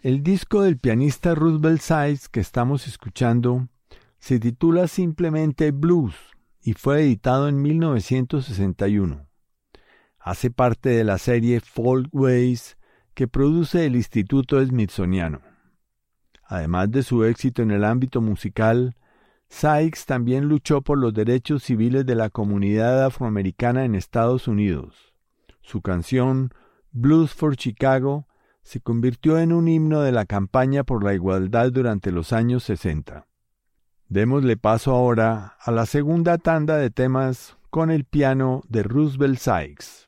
El disco del pianista Roosevelt Sykes que estamos escuchando se titula simplemente Blues y fue editado en 1961. Hace parte de la serie Folkways que produce el Instituto Smithsoniano. Además de su éxito en el ámbito musical, Sykes también luchó por los derechos civiles de la comunidad afroamericana en Estados Unidos. Su canción Blues for Chicago se convirtió en un himno de la campaña por la igualdad durante los años 60. Démosle paso ahora a la segunda tanda de temas con el piano de Roosevelt Sykes.